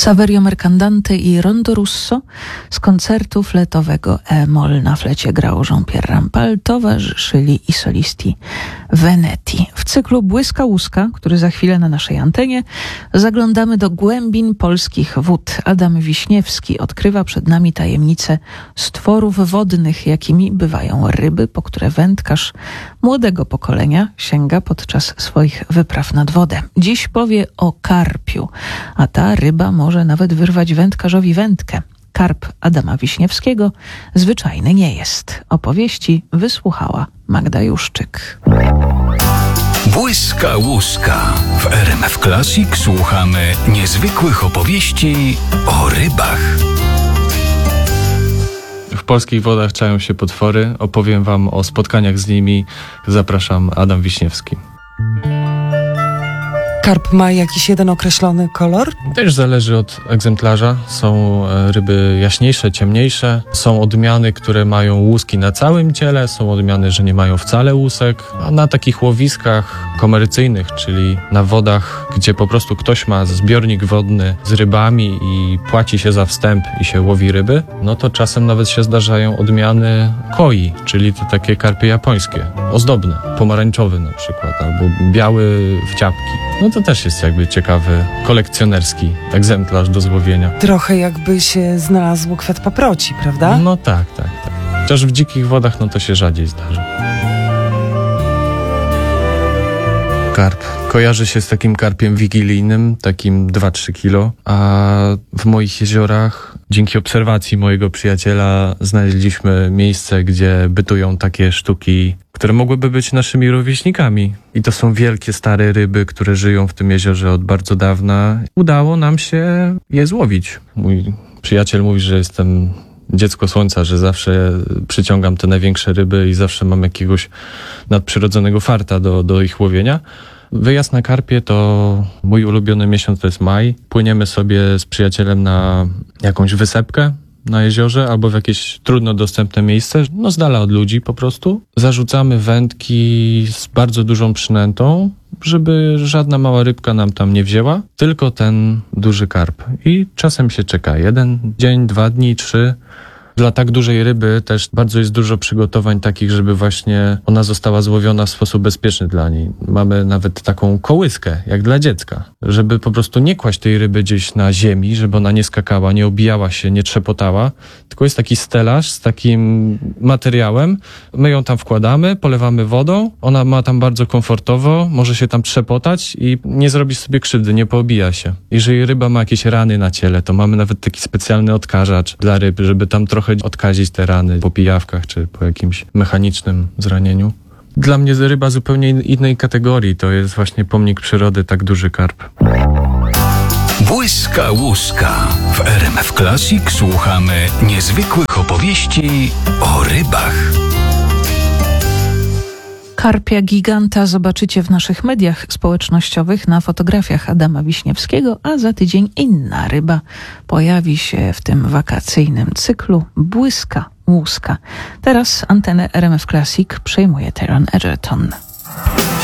Saverio Mercandante i Rondo Russo z koncertu fletowego E-moll na flecie grał Jean-Pierre Rampal, towarzyszyli i solisti Veneti. W cyklu Błyska łuska, który za chwilę na naszej antenie, zaglądamy do głębin polskich wód. Adam Wiśniewski odkrywa przed nami tajemnice stworów wodnych, jakimi bywają ryby, po które wędkarz młodego pokolenia sięga podczas swoich wypraw nad wodę. Dziś powie o karpiu, a ta ryba może nawet wyrwać wędkarzowi wędkę. Karp Adama Wiśniewskiego zwyczajny nie jest. Opowieści wysłuchała Magda Juszczyk. Błyska łuska. W RMF Classic słuchamy niezwykłych opowieści o rybach. W polskich wodach czają się potwory. Opowiem wam o spotkaniach z nimi. Zapraszam, Adam Wiśniewski. Karp ma jakiś jeden określony kolor? Też zależy od egzemplarza. Są ryby jaśniejsze, ciemniejsze. Są odmiany, które mają łuski na całym ciele. Są odmiany, że nie mają wcale łusek. A na takich łowiskach komercyjnych, czyli na wodach, gdzie po prostu ktoś ma zbiornik wodny z rybami i płaci się za wstęp i się łowi ryby, no to czasem nawet się zdarzają odmiany koi, czyli to takie karpie japońskie, ozdobne, pomarańczowy na przykład, albo biały w ciapki. No to też jest jakby ciekawy, kolekcjonerski egzemplarz do złowienia. Trochę jakby się znalazło kwiat paproci, prawda? No tak. Chociaż w dzikich wodach no to się rzadziej zdarza. Karp kojarzy się z takim karpiem wigilijnym, takim 2-3 kilo, a w moich jeziorach, dzięki obserwacji mojego przyjaciela, znaleźliśmy miejsce, gdzie bytują takie sztuki, które mogłyby być naszymi rówieśnikami. I to są wielkie, stare ryby, które żyją w tym jeziorze od bardzo dawna. Udało nam się je złowić. Mój przyjaciel mówi, że jestem dziecko słońca, że zawsze przyciągam te największe ryby i zawsze mam jakiegoś nadprzyrodzonego farta do ich łowienia. Wyjazd na karpie to mój ulubiony miesiąc, to jest maj. Płyniemy sobie z przyjacielem na jakąś wysepkę na jeziorze albo w jakieś trudno dostępne miejsce, no z dala od ludzi po prostu. Zarzucamy wędki z bardzo dużą przynętą, żeby żadna mała rybka nam tam nie wzięła, tylko ten duży karp. I czasem się czeka 1 dzień, 2 dni, 3. Dla tak dużej ryby też bardzo jest dużo przygotowań takich, żeby właśnie ona została złowiona w sposób bezpieczny dla niej. Mamy nawet taką kołyskę, jak dla dziecka, żeby po prostu nie kłaść tej ryby gdzieś na ziemi, żeby ona nie skakała, nie obijała się, nie trzepotała, tylko jest taki stelaż z takim materiałem. My ją tam wkładamy, polewamy wodą, ona ma tam bardzo komfortowo, może się tam trzepotać i nie zrobi sobie krzywdy, nie poobija się. Jeżeli ryba ma jakieś rany na ciele, to mamy nawet taki specjalny odkażacz dla ryb, żeby tam trochę odkazić te rany po pijawkach czy po jakimś mechanicznym zranieniu. Dla mnie ryba zupełnie innej kategorii. To jest właśnie pomnik przyrody, tak duży karp. Błyska łuska. W RMF Classic słuchamy niezwykłych opowieści o rybach. Karpia giganta zobaczycie w naszych mediach społecznościowych na fotografiach Adama Wiśniewskiego, a za tydzień inna ryba pojawi się w tym wakacyjnym cyklu Błyska łuska. Teraz antenę RMF Classic przejmuje Taron Egerton.